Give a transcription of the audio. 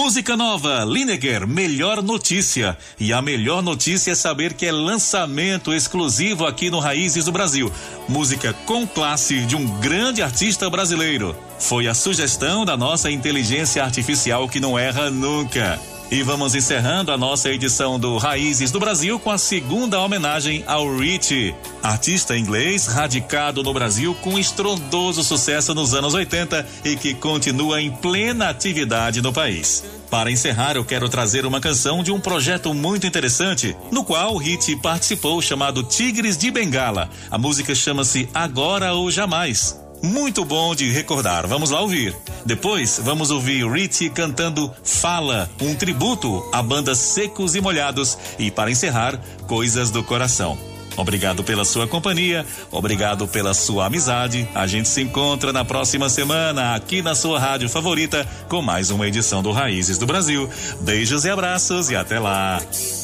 Música nova, Lineker, melhor notícia. E a melhor notícia é saber que é lançamento exclusivo aqui no Raízes do Brasil. Música com classe de um grande artista brasileiro. Foi a sugestão da nossa inteligência artificial que não erra nunca. E vamos encerrando a nossa edição do Raízes do Brasil com a segunda homenagem ao Richie, artista inglês radicado no Brasil com estrondoso sucesso nos anos 80 e que continua em plena atividade no país. Para encerrar, eu quero trazer uma canção de um projeto muito interessante, no qual o Richie participou, chamado Tigres de Bengala. A música chama-se Agora ou Jamais. Muito bom de recordar, vamos lá ouvir. Depois vamos ouvir Richie cantando Fala, um tributo à banda Secos e Molhados, e para encerrar, Coisas do Coração. Obrigado pela sua companhia, obrigado pela sua amizade. A gente se encontra na próxima semana aqui na sua rádio favorita com mais uma edição do Raízes do Brasil. Beijos e abraços e até lá.